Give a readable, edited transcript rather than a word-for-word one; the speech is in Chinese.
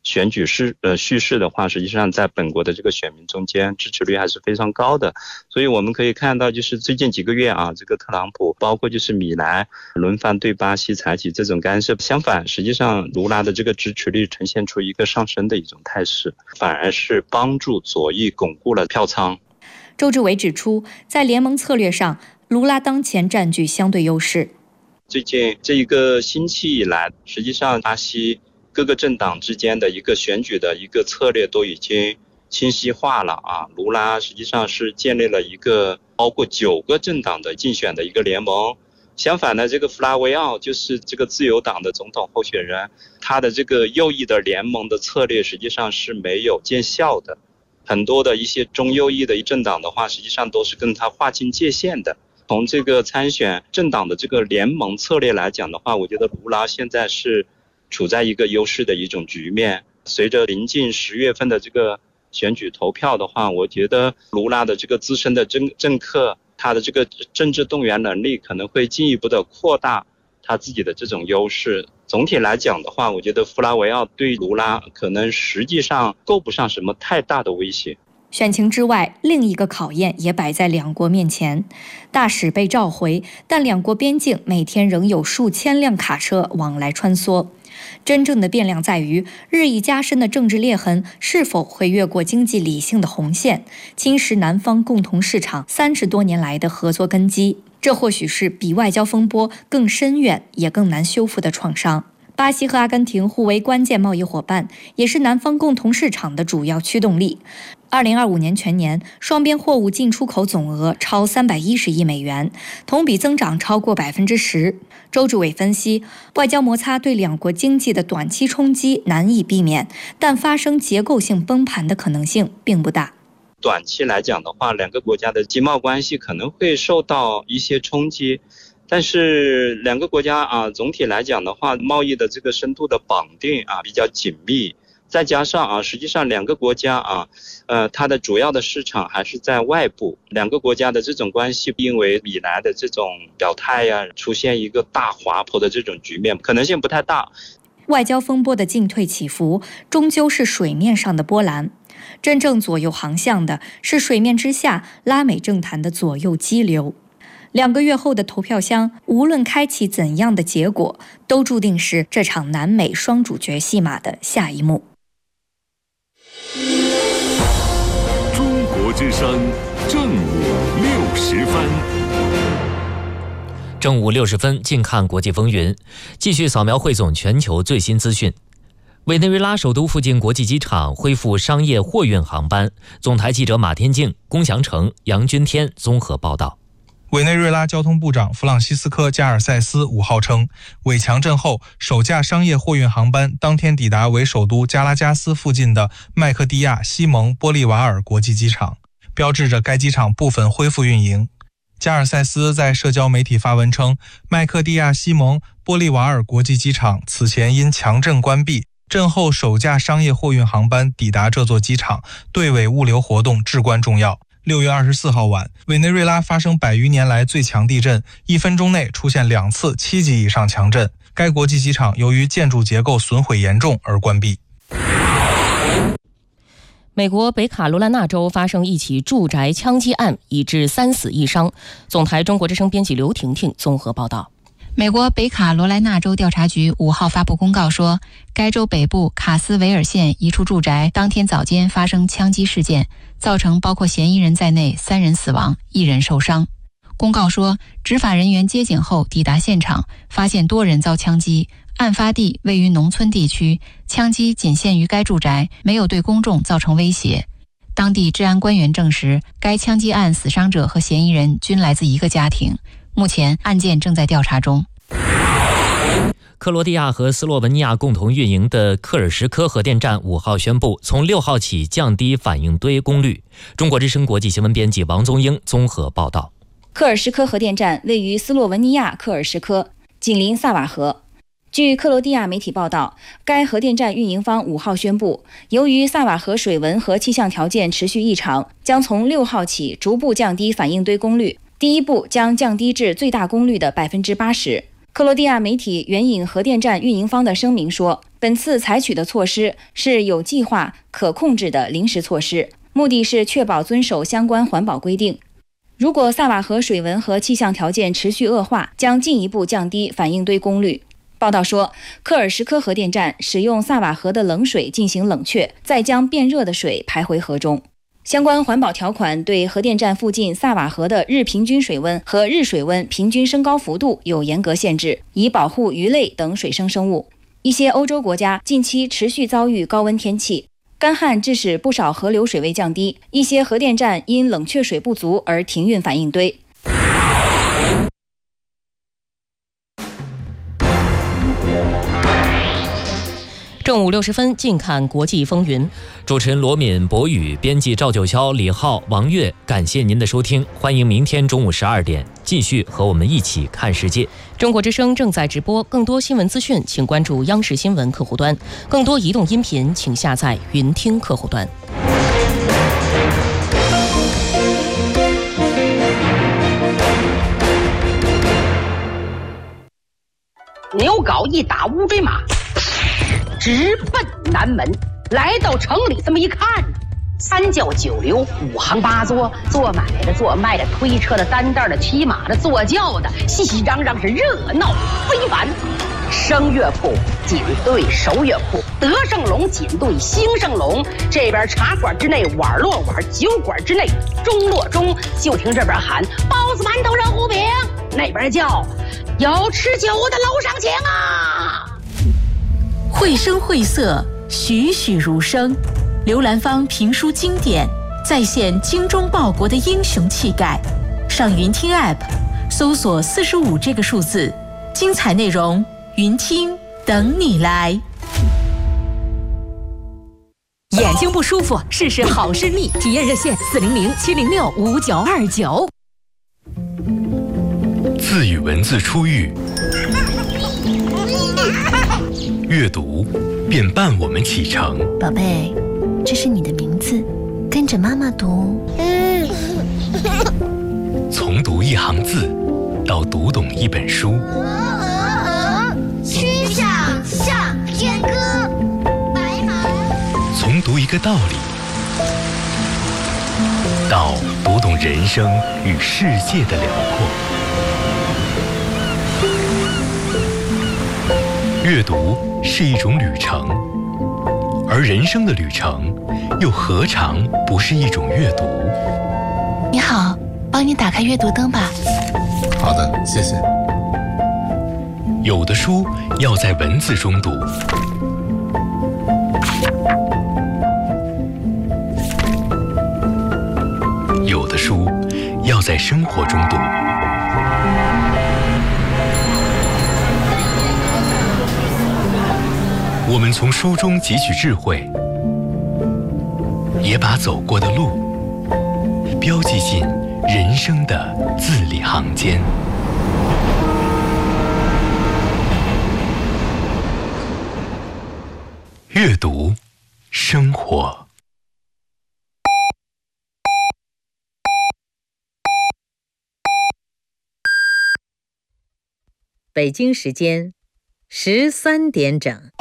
选举叙事的话，实际上在本国的这个选民中间支持率还是非常高的。所以我们可以看到，就是最近几个月啊，这个特朗普包括就是米莱轮番对巴西采取这种干涉，相反，实际上卢拉的这个支持率呈现出一个上升的一种态势，反而是帮助左翼巩固了票仓。 周志伟指出，在联盟策略上，卢拉当前占据相对优势。 最近这一个星期以来，实际上巴西各个政党之间的一个选举的一个策略都已经清晰化了啊。卢拉实际上是建立了一个包括9个政党的竞选的一个联盟。相反呢，这个弗拉维奥就是这个自由党的总统候选人，他的这个右翼的联盟的策略实际上是没有见效的。很多的一些中右翼的政党的话，实际上都是跟他划清界限的。从这个参选政党的这个联盟策略来讲的话，我觉得卢拉现在是处在一个优势的一种局面。随着临近10月份的这个选举投票的话，我觉得卢拉的这个资深的政客，他的这个政治动员能力可能会进一步的扩大他自己的这种优势。总体来讲的话，我觉得弗拉维奥对卢拉可能实际上够不上什么太大的威胁。 选情之外，另一个考验也摆在两国面前。大使被召回，但两国边境每天仍有数千辆卡车往来穿梭。真正的变量在于，日益加深的政治裂痕是否会越过经济理性的红线，侵蚀南方共同市场30多年来的合作根基。这或许是比外交风波更深远也更难修复的创伤。巴西和阿根廷互为关键贸易伙伴，也是南方共同市场的主要驱动力。2025年全年，双边货物进出口总额超310亿美元，同比增长超过10%。周志伟分析，外交摩擦对两国经济的短期冲击难以避免，但发生结构性崩盘的可能性并不大。 短期来讲的话，两个国家的经贸关系可能会受到一些冲击。但是两个国家总体来讲的话，贸易的这个深度的绑定比较紧密，再加上实际上两个国家它的主要的市场还是在外部，两个国家的这种关系因为米莱的这种表态出现一个大滑坡的这种局面，可能性不太大。 外交风波的进退起伏，终究是水面上的波澜，真正左右航向的是水面之下拉美政坛的左右激流。2个月后的投票箱，无论开启怎样的结果，都注定是这场南美双主角戏码的下一幕。 中国之声正午60分。 正午60分，近看国际风云，继续扫描汇总全球最新资讯。委内瑞拉首都附近国际机场恢复商业货运航班。总台记者马天静、龚祥成、杨军天综合报道。 委内瑞拉交通部长弗朗西斯科·加尔塞斯5号称，伪强震后，首架商业货运航班当天抵达为首都加拉加斯附近的麦克蒂亚西蒙波利瓦尔国际机场，标志着该机场部分恢复运营。加尔塞斯在社交媒体发文称，麦克蒂亚西蒙波利瓦尔国际机场此前因强震关闭，震后首架商业货运航班抵达这座机场，对委物流活动至关重要。6月24号晚，委内瑞拉发生100余年来最强地震，1分钟内出现2次7级以上强震。该国际机场由于建筑结构损毁严重而关闭。 美国北卡罗来纳州发生一起住宅枪击案，已致3死1伤。总台中国之声编辑刘婷婷综合报道。 美国北卡罗来纳州调查局5号发布公告说，该州北部卡斯维尔县一处住宅当天早间发生枪击事件，造成包括嫌疑人在内3人死亡，1人受伤。公告说，执法人员接警后抵达现场，发现多人遭枪击，案发地位于农村地区，枪击仅限于该住宅，没有对公众造成威胁。当地治安官员证实，该枪击案死伤者和嫌疑人均来自一个家庭。目前案件正在调查中。 克罗地亚和斯洛文尼亚共同运营的克尔什科核电站5号宣布，从6号起降低反应堆功率。中国之声国际新闻编辑王宗英综合报道。 克尔什科核电站位于斯洛文尼亚克尔什科，紧邻萨瓦河。据克罗地亚媒体报道，该核电站运营方5号宣布，由于萨瓦河水文和气象条件持续异常，将从6号起逐步降低反应堆功率。第一步将降低至最大功率的80%。 克罗地亚媒体援引核电站运营方的声明说，本次采取的措施是有计划、可控制的临时措施，目的是确保遵守相关环保规定。如果萨瓦河水文和气象条件持续恶化，将进一步降低反应堆功率。报道说，科尔什科核电站使用萨瓦河的冷水进行冷却，再将变热的水排回河中。相关环保条款对核电站附近萨瓦河的日平均水温和日水温平均升高幅度有严格限制，以保护鱼类等水生生物。一些欧洲国家近期持续遭遇高温天气，干旱致使不少河流水位降低，一些核电站因冷却水不足而停运反应堆。 正午60分，近看国际风云。 主持人罗敏、博宇，编辑赵九霄、李浩、王悦，感谢您的收听，欢迎明天中午12点继续和我们一起看世界。 中国之声正在直播，更多新闻资讯请关注央视新闻客户端，更多移动音频请下载云听客户端。 牛皋一打乌骓马，直奔南门。来到城里，这么一看，3教9流5行8作，做买的、做卖的、推车的、担担的、骑马的、坐轿的，熙熙攘攘，是热闹非凡。声乐铺紧对手乐铺，德胜隆紧对兴盛隆。这边茶馆之内碗落碗，酒馆之内盅落盅。就听这边喊包子、馒头、肉糊饼，那边叫有吃酒的楼上请啊！ 绘声绘色，栩栩如生。刘兰芳评书经典，再现精忠报国的英雄气概。上云听 App， 搜索45这个数字，精彩内容，云听等你来。 眼睛不舒服，试试好视力，体验热线400-706-5929。 字与文字初遇，阅读便伴我们启程。 宝贝，这是你的名字，跟着妈妈读。 从读一行字到读懂一本书， 曲项向天歌，白马。 从读一个道理到读懂人生与世界的辽阔。阅读是一种旅程，而人生的旅程又何尝不是一种阅读？ 你好，帮你打开阅读灯吧。 好的，谢谢。 有的书要在文字中读，有的书要在生活中读。我们从书中汲取智慧，也把走过的路标记进人生的字里行间。阅读，生活。 北京时间13点整。